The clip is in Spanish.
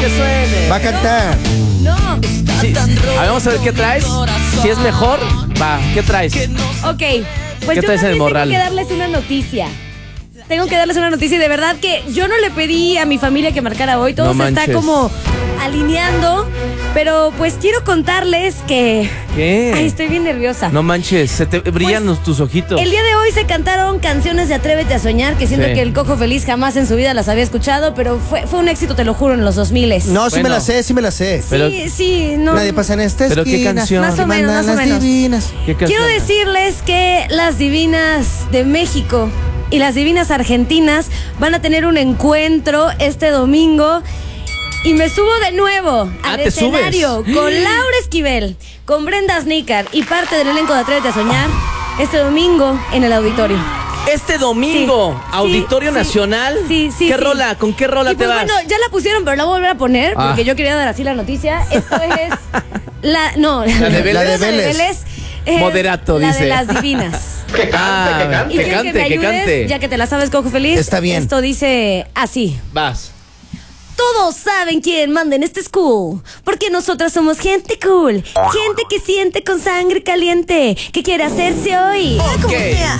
que suene. Va a cantar. No. Sí. A ver, vamos a ver qué traes. Si es mejor, va. ¿Qué traes? Ok, pues ¿Qué yo traes en el también morral? tengo que darles una noticia. Tengo que darles una noticia y de verdad que yo no le pedí a mi familia que marcara hoy. Todo No se está manches. como alineando. Pero pues quiero contarles que... ¿Qué? Ay, estoy bien nerviosa. No manches, se te brillan tus ojitos. El día de hoy se cantaron canciones de Atrévete a Soñar, que siento Sí. que el Cojo Feliz jamás en su vida las había escuchado, pero fue un éxito, te lo juro, en los 2000. No, sí me Bueno. la sé, sí me la sé. pero- Sí, no. Nadie pasa en esta ¿Pero qué esquina. canción? Más o menos, Mandan más o las menos. divinas. ¿Qué canción? Quiero decirles que las divinas de México y las divinas argentinas van a tener un encuentro este domingo. Y me subo de nuevo al ¿te escenario subes? con Laura Esquivel, con Brenda Snicker y parte del elenco de Atrévete a Soñar este domingo en el auditorio. Este domingo, Sí, Auditorio sí, Nacional. sí, ¿Qué sí. rola? ¿Con qué rola Y te pues vas? bueno, ya la pusieron, pero la voy a volver a poner porque Ah. yo quería dar así la noticia. Esto es la de Vélez. La de Vélez. es Moderato, la dice. de las divinas. Que cante, Y quiero que me ayudes, ya que te la sabes, Cojo Feliz. Está bien. Esto dice así. Vas. Todos saben quién manda en este school, porque nosotras somos gente cool, gente que siente con sangre caliente, que quiere hacerse hoy. Como Ok. sea.